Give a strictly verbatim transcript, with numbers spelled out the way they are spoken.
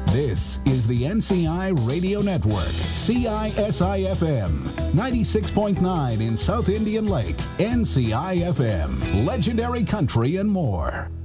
This is the N C I Radio Network, C I S I F M, ninety-six point nine in South Indian Lake, N C I F M, legendary country and more.